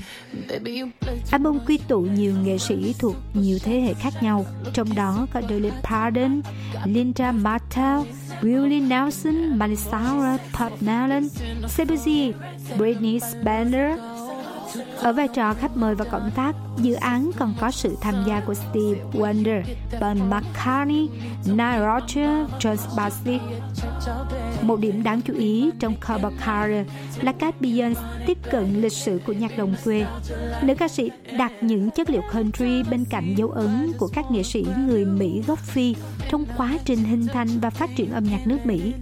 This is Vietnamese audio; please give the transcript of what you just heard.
Album quy tụ nhiều nghệ sĩ thuộc nhiều thế hệ khác nhau, trong đó có Dolly Parton, Linda Martel, Willie Nelson, Miley Cyrus, Bob Marley, Sebuzi, Britney Spears. Ở vai trò khách mời và cộng tác, dự án còn có sự tham gia của Steve Wonder, Paul McCartney, Nile Rodgers, Joe Bassett. Một điểm đáng chú ý trong Cover Color là cách Beyonce tiếp cận lịch sử của nhạc đồng quê. Nữ ca sĩ đặt những chất liệu country bên cạnh dấu ấn của các nghệ sĩ người Mỹ gốc Phi trong quá trình hình thành và phát triển âm nhạc nước Mỹ.